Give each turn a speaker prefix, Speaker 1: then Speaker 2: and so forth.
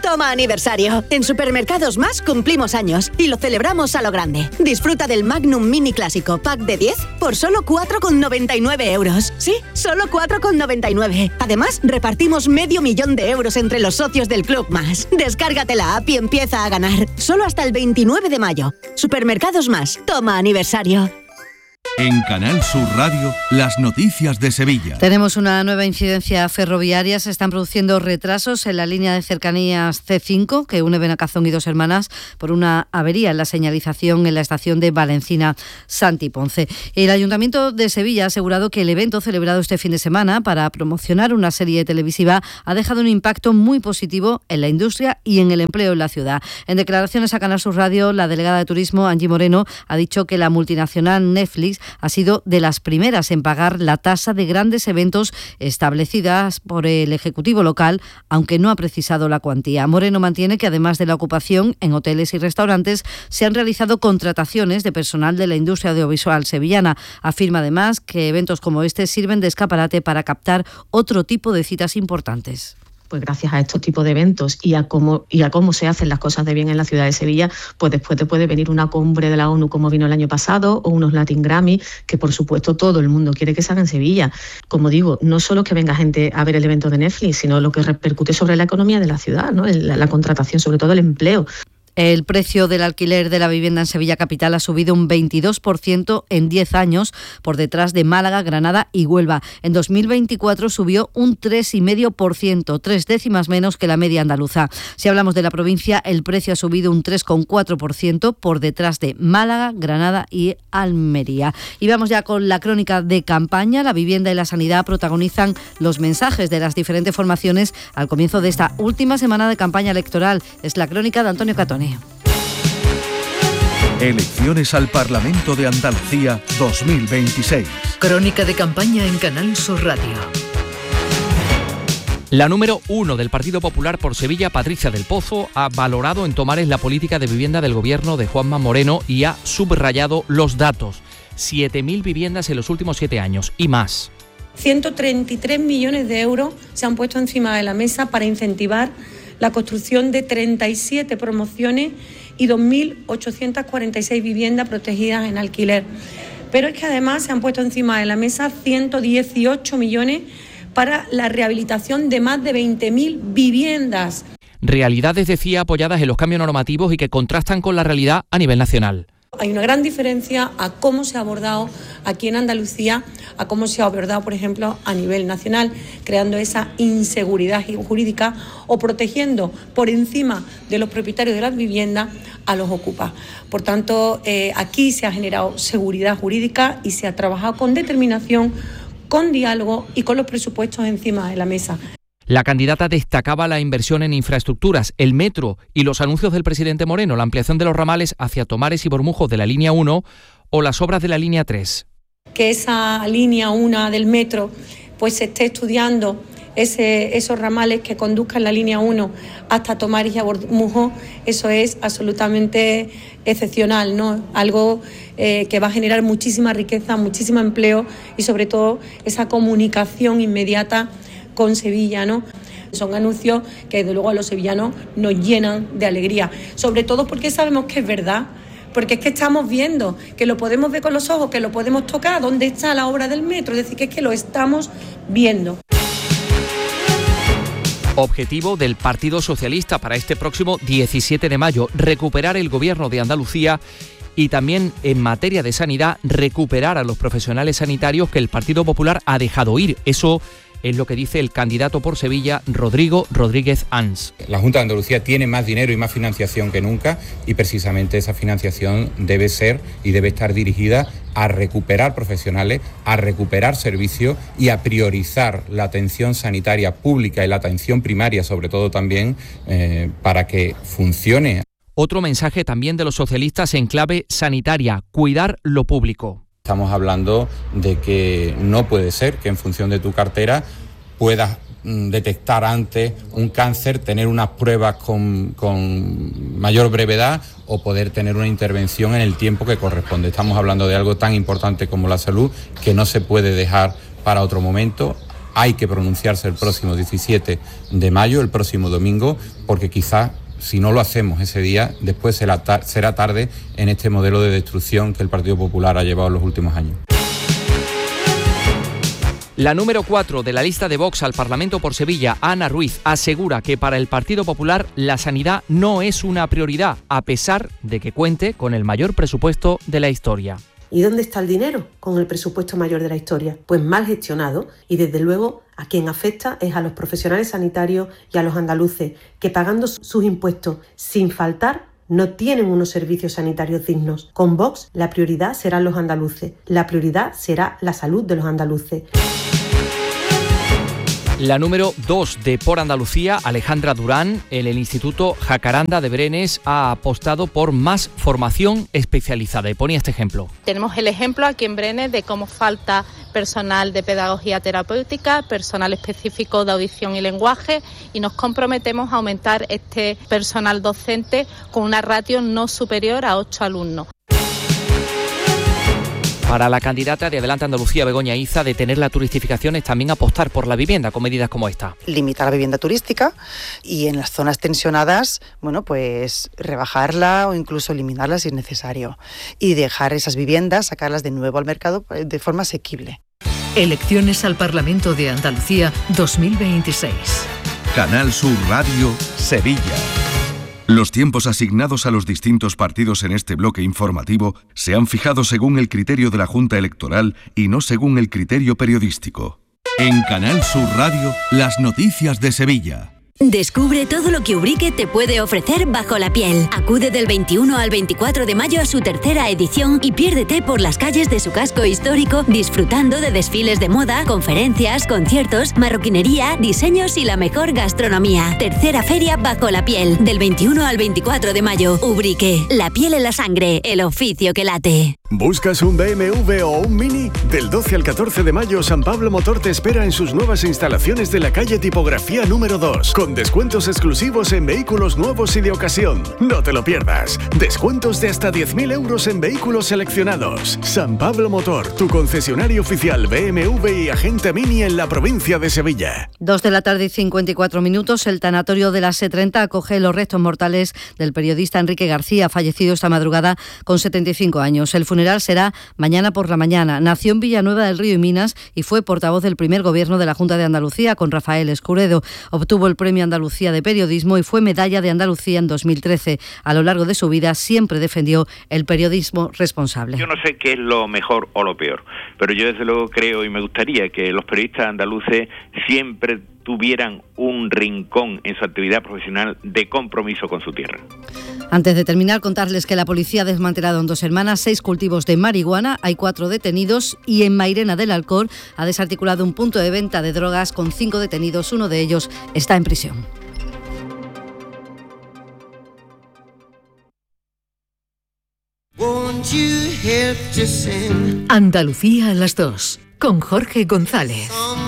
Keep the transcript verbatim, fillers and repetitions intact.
Speaker 1: Toma aniversario. En Supermercados Más cumplimos años y lo celebramos a lo grande. Disfruta del Magnum Mini Clásico Pack de diez por solo cuatro con noventa y nueve euros. Sí, solo cuatro con noventa y nueve. Además, repartimos medio millón de euros entre los socios del Club Más. Descárgate la app y empieza a ganar. Solo hasta el veintinueve de mayo. Supermercados Más. Toma aniversario.
Speaker 2: En Canal Sur Radio, las noticias de Sevilla.
Speaker 3: Tenemos una nueva incidencia ferroviaria. Se están produciendo retrasos en la línea de cercanías C cinco, que une Benacazón y Dos Hermanas, por una avería en la señalización en la estación de Valencina Santi Ponce. El Ayuntamiento de Sevilla ha asegurado que el evento celebrado este fin de semana para promocionar una serie televisiva ha dejado un impacto muy positivo en la industria y en el empleo en la ciudad. En declaraciones a Canal Sur Radio, la delegada de Turismo, Angie Moreno, ha dicho que la multinacional Netflix ha sido de las primeras en pagar la tasa de grandes eventos establecidas por el Ejecutivo local, aunque no ha precisado la cuantía. Moreno mantiene que además de la ocupación en hoteles y restaurantes, se han realizado contrataciones de personal de la industria audiovisual sevillana. Afirma además que eventos como este sirven de escaparate para captar otro tipo de citas importantes.
Speaker 4: Pues gracias a estos tipos de eventos y a cómo y a cómo se hacen las cosas de bien en la ciudad de Sevilla, pues después te puede venir una cumbre de la ONU como vino el año pasado o unos Latin Grammy, que por supuesto todo el mundo quiere que se haga en Sevilla. Como digo, no solo que venga gente a ver el evento de Netflix, sino lo que repercute sobre la economía de la ciudad, ¿no? La, la contratación, sobre todo el empleo.
Speaker 3: El precio del alquiler de la vivienda en Sevilla Capital ha subido un veintidós por ciento en diez años, por detrás de Málaga, Granada y Huelva. En dos mil veinticuatro subió un tres coma cinco por ciento, tres décimas menos que la media andaluza. Si hablamos de la provincia, el precio ha subido un tres coma cuatro por ciento, por detrás de Málaga, Granada y Almería. Y vamos ya con la crónica de campaña. La vivienda y la sanidad protagonizan los mensajes de las diferentes formaciones al comienzo de esta última semana de campaña electoral. Es la crónica de Antonio Catone.
Speaker 2: Elecciones al Parlamento de Andalucía dos mil veintiséis.
Speaker 5: Crónica de campaña en Canal Sur Radio.
Speaker 6: La número uno del Partido Popular por Sevilla, Patricia del Pozo, ha valorado en Tomares la política de vivienda del gobierno de Juanma Moreno y ha subrayado los datos. siete mil viviendas en los últimos siete años y más.
Speaker 7: ciento treinta y tres millones de euros se han puesto encima de la mesa para incentivar la construcción de treinta y siete promociones y dos mil ochocientas cuarenta y seis viviendas protegidas en alquiler. Pero es que además se han puesto encima de la mesa ciento dieciocho millones para la rehabilitación de más de veinte mil viviendas.
Speaker 6: Realidades, decía, apoyadas en los cambios normativos y que contrastan con la realidad a nivel nacional.
Speaker 7: Hay una gran diferencia a cómo se ha abordado aquí en Andalucía, a cómo se ha abordado, por ejemplo, a nivel nacional, creando esa inseguridad jurídica o protegiendo por encima de los propietarios de las viviendas a los ocupas. Por tanto, eh, aquí se ha generado seguridad jurídica y se ha trabajado con determinación, con diálogo y con los presupuestos encima de la mesa.
Speaker 6: La candidata destacaba la inversión en infraestructuras, el metro y los anuncios del presidente Moreno, la ampliación de los ramales hacia Tomares y Bormujos de la línea uno o las obras de la línea tres.
Speaker 7: Que esa línea uno del metro pues se esté estudiando ese, esos ramales que conduzcan la línea uno hasta Tomares y a Bormujos, eso es absolutamente excepcional, ¿no? Algo eh, que va a generar muchísima riqueza, muchísimo empleo y sobre todo esa comunicación inmediata con Sevilla, ¿no? Son anuncios que desde luego a los sevillanos nos llenan de alegría, sobre todo porque sabemos que es verdad, porque es que estamos viendo, que lo podemos ver con los ojos, que lo podemos tocar, dónde está la obra del metro, es decir, que es que lo estamos viendo.
Speaker 6: Objetivo del Partido Socialista para este próximo diecisiete de mayo, recuperar el gobierno de Andalucía y también en materia de sanidad, recuperar a los profesionales sanitarios que el Partido Popular ha dejado ir. Eso es lo que dice el candidato por Sevilla, Rodrigo Rodríguez Ans.
Speaker 8: La Junta de Andalucía tiene más dinero y más financiación que nunca y precisamente esa financiación debe ser y debe estar dirigida a recuperar profesionales, a recuperar servicios y a priorizar la atención sanitaria pública y la atención primaria, sobre todo también, eh, para que funcione.
Speaker 6: Otro mensaje también de los socialistas en clave sanitaria, cuidar lo público.
Speaker 8: Estamos hablando de que no puede ser que en función de tu cartera puedas mm, detectar antes un cáncer, tener unas pruebas con, con mayor brevedad o poder tener una intervención en el tiempo que corresponde. Estamos hablando de algo tan importante como la salud que no se puede dejar para otro momento. hay que pronunciarse el próximo diecisiete de mayo, el próximo domingo, porque quizás si no lo hacemos ese día, después será, tar- será tarde en este modelo de destrucción que el Partido Popular ha llevado en los últimos años.
Speaker 6: La número cuatro de la lista de Vox al Parlamento por Sevilla, Ana Ruiz, asegura que para el Partido Popular la sanidad no es una prioridad, a pesar de que cuente con el mayor presupuesto de la historia.
Speaker 9: ¿Y dónde está el dinero con el presupuesto mayor de la historia? Pues mal gestionado, y desde luego a quien afecta es a los profesionales sanitarios y a los andaluces, que pagando sus impuestos sin faltar no tienen unos servicios sanitarios dignos. Con Vox la prioridad serán los andaluces, la prioridad será la salud de los andaluces.
Speaker 6: La número dos de Por Andalucía, Alejandra Durán, en el Instituto Jacaranda de Brenes, ha apostado por más formación especializada y ponía este ejemplo.
Speaker 10: Tenemos el ejemplo aquí en Brenes de cómo falta personal de pedagogía terapéutica, personal específico de audición y lenguaje, y nos comprometemos a aumentar este personal docente con una ratio no superior a ocho alumnos.
Speaker 6: Para la candidata de Adelante Andalucía, Begoña Iza, detener la turistificación es también apostar por la vivienda con medidas como esta.
Speaker 11: Limitar la vivienda turística y en las zonas tensionadas, bueno, pues rebajarla o incluso eliminarla si es necesario. Y dejar esas viviendas, sacarlas de nuevo al mercado de forma asequible.
Speaker 5: Elecciones al Parlamento de Andalucía dos mil veintiséis.
Speaker 2: Canal Sur Radio, Sevilla. Los tiempos asignados a los distintos partidos en este bloque informativo se han fijado según el criterio de la Junta Electoral y no según el criterio periodístico. En Canal Sur Radio, las noticias de Sevilla.
Speaker 12: Descubre todo lo que Ubrique te puede ofrecer bajo la piel. Acude del veintiuno al veinticuatro de mayo a su tercera edición y piérdete por las calles de su casco histórico disfrutando de desfiles de moda, conferencias, conciertos, marroquinería, diseños y la mejor gastronomía. Tercera feria bajo la piel, del veintiuno al veinticuatro de mayo. Ubrique, la piel en la sangre, el oficio que late.
Speaker 13: ¿Buscas un B M W o un Mini? Del doce al catorce de mayo, San Pablo Motor te espera en sus nuevas instalaciones de la calle Tipografía número dos, con descuentos exclusivos en vehículos nuevos y de ocasión. No te lo pierdas. Descuentos de hasta diez mil euros en vehículos seleccionados. San Pablo Motor, tu concesionario oficial B M W y agente Mini en la provincia de Sevilla.
Speaker 3: Dos de la tarde y cincuenta y cuatro minutos, el tanatorio de la S treinta acoge los restos mortales del periodista Enrique García, fallecido esta madrugada con setenta y cinco años. El funeral será mañana por la mañana. Nació en Villanueva del Río y Minas y fue portavoz del primer gobierno de la Junta de Andalucía con Rafael Escuredo. Obtuvo el Premio Andalucía de Periodismo y fue Medalla de Andalucía en dos mil trece. A lo largo de su vida siempre defendió el periodismo responsable.
Speaker 14: Yo no sé qué es lo mejor o lo peor, pero yo desde luego creo y me gustaría que los periodistas andaluces siempre tuvieran un rincón en su actividad profesional de compromiso con su tierra.
Speaker 3: Antes de terminar, contarles que la policía ha desmantelado en Dos Hermanas seis cultivos de marihuana, hay cuatro detenidos, y en Mairena del Alcor ha desarticulado un punto de venta de drogas con cinco detenidos, uno de ellos está en prisión.
Speaker 5: Andalucía a las dos, con Jorge González.